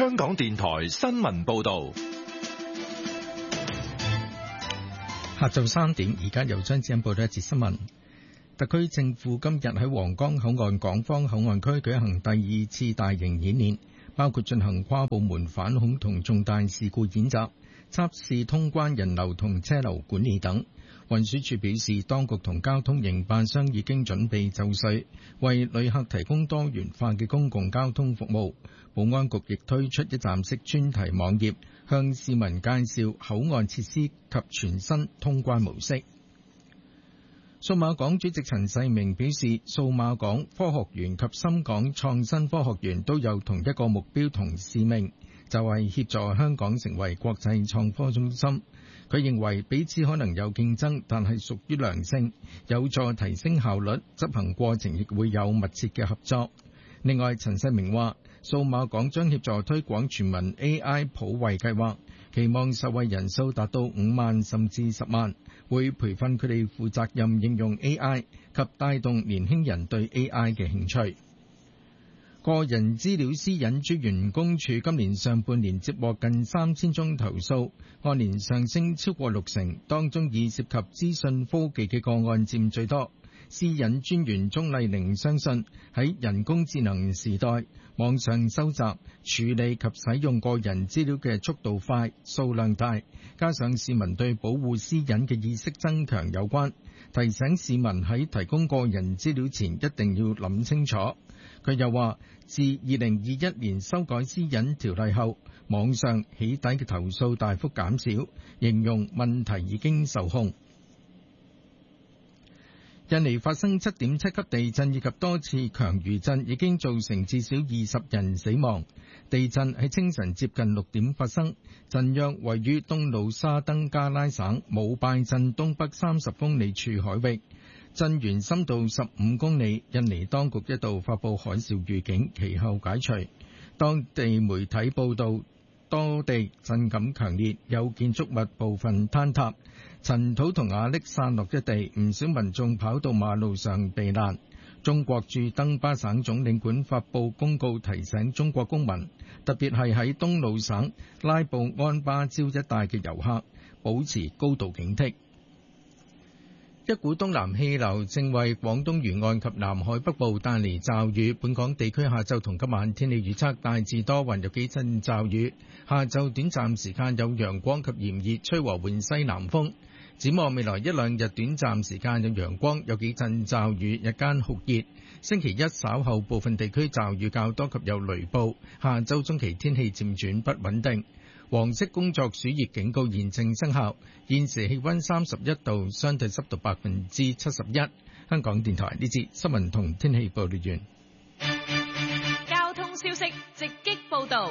香港電台新聞報道。 下晝3點，而家由張子欣報道一節新聞。特區政府今日喺皇崗口岸港方口岸區舉行第2次大型演練，包括進行跨部門反恐同重大事故演習、測試通關人流同車流管理等。運輸署表示，當局同交通營辦商已經準備就緒，為旅客提供多元化嘅公共交通服務。保安局亦推出一站式專題網頁，向市民介紹口岸設施及全新通關模式。數碼港主席陳世明表示，數碼港、科學園及深港創新科學園都有同一個目標同使命，就係協助香港成為國際創科中心。佢認為彼此可能有競爭，但係屬於良性，有助提升效率，執行過程亦會有密切嘅合作。另外，陳世明話，數碼港將協助推廣全民 AI 普惠計劃，期望受惠人數達到5萬甚至10萬，會培訓佢哋負責任應用 AI 及帶動年輕人對 AI 嘅興趣。個人資料私隱專員公署今年上半年接獲近3000宗投訴，按年上升超過60%，當中以涉及資訊科技嘅個案佔最多。私隱專員鍾麗玲相信，喺人工智能時代，網上收集、處理及使用個人資料嘅速度快、數量大，加上市民對保護私隱嘅意識增強有關，提醒市民喺提供個人資料前一定要諗清楚。佢又話，自2021年修改私隱條例後，網上起底嘅投訴大幅減少，形容問題已經受控。印尼發生7.7級地震以及多次強餘震，已經造成至少20人死亡。地震喺清晨接近6點發生，震央位於東努沙登加拉省姆拜鎮東北30公里處海域，震源深度15公里。印尼當局一度發布海嘯預警，其後解除。當地媒體報道，多地震感強烈，有建築物部分坍塌，塵土同瓦礫散落一地，唔少民眾跑到馬路上避難。中國駐登巴省總領館發布公告，提醒中國公民，特別係喺東努省拉布安巴礁一帶嘅遊客，保持高度警惕。一股東南氣流正為廣東沿岸及南海北部帶嚟驟雨，本港地區下晝同今晚天氣預測大致多雲，有幾陣驟雨，下晝短暫時間有陽光及炎熱，吹和緩西南風。展望未來一兩日短暫時間有陽光，有幾陣驟雨，日間酷熱。星期一稍後部分地區驟雨較多及有雷暴，下週中期天氣漸轉不穩定。黃色工作暑熱警告現正生效，現時氣溫31度，相對濕度71%。香港電台呢節新聞同天氣報道完。 交通消息直擊報道。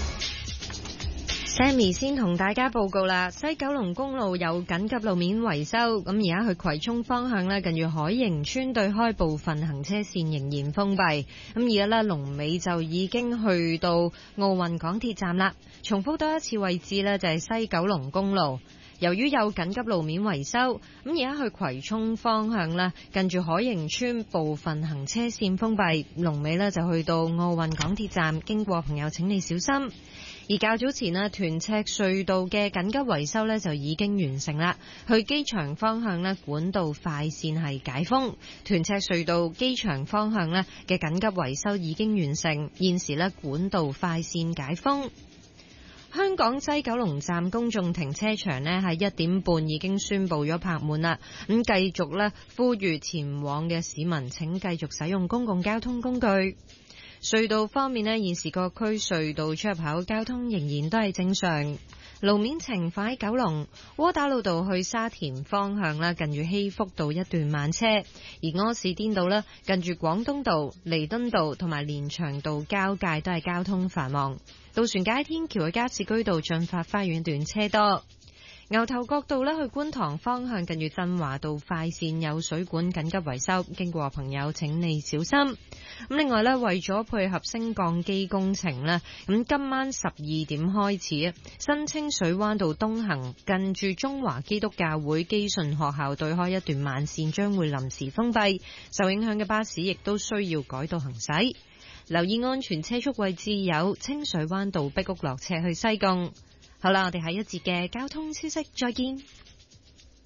Sammy 先同大家報告啦，西九龍公路有緊急路面維修，咁而家去葵涌方向呢，近住海盈村對開部分行車線仍然封閉，咁而家呢，龍尾就已經去到奧運港鐵站啦。重複多一次位置呢，就係西九龍公路，由於有緊急路面維修，咁而家去葵涌方向呢，近住海盈村部分行車線封閉，龍尾呢就去到奧運港鐵站，經過朋友請你小心。而較早前呢，屯赤隧道嘅緊急維修呢就已經完成啦。去機場方向呢，管道快線係解封，屯赤隧道機場方向呢嘅緊急維修已經完成，現時呢管道快線解封。香港西九龍站公眾停車場呢喺1點半已經宣布咗泊滿啦，咁繼續呢呼籲前往嘅市民請繼續使用公共交通工具。隧道方面呢，現時各區隧道出入口交通仍然都係正常。路面情況喺九龍窩打老道去沙田方向啦，近住希福道一段慢車；而柯士甸道呢，近住廣東道、彌敦道同埋連翔道交界都係交通繁忙。渡船街天橋去加士居道進發花園段車多。牛頭角道呢，去觀塘方向近住振華道快線有水管緊急維修，經過朋友請你小心。咁另外呢，為咗配合升降機工程呢，咁今晚12點開始，新清水灣道東行近住中華基督教會基順學校對開一段慢線將會臨時封閉，受影響嘅巴士亦都需要改道行駛。 留意安全車速位置有清水灣道碧谷落斜去西貢。好啦，我哋下一節嘅交通消息再見。